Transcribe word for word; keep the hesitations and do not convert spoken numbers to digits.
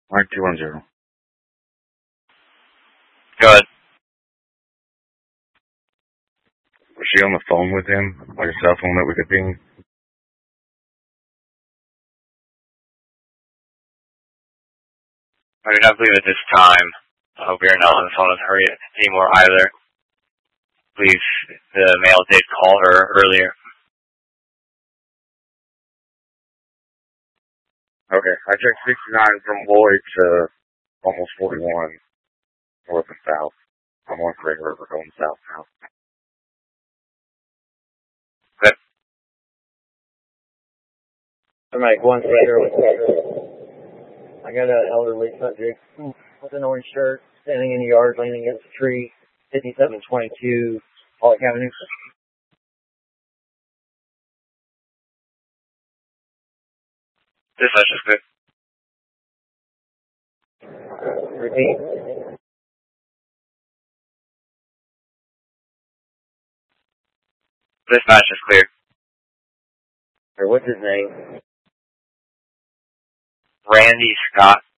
Mike two one zero. Go ahead. Was she on the phone with him? Like a cell phone that we could ping? I mean, I believe at this time, uh, we are not on the phone with her anymore either. I believe the male did call her earlier. Okay, I checked sixty-nine from Lloyd to almost forty-one, north and south. I'm on Great River going south now. Okay. I'm like one zero. I got an elderly subject with an orange shirt standing in the yard leaning against a tree, fifty-seven twenty-two Pollock Avenue. Dispatch is good. Repeat. Dispatch is clear. Or what's his name? Randy Scott.